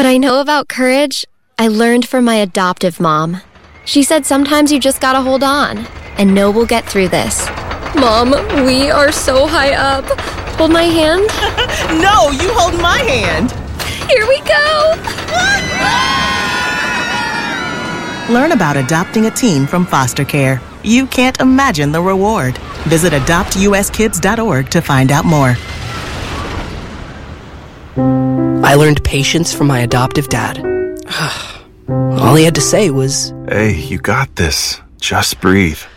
I know about courage, I learned from my adoptive mom. She said sometimes you just gotta hold on and know we'll get through this. Mom, we are so high up. Hold my hand. No, you hold my hand. Here we go. Learn about adopting a teen from foster care. You can't imagine the reward. Visit adoptuskids.org to find out more. I learned patience from my adoptive dad. All he had to say was, Hey, you got this. Just breathe.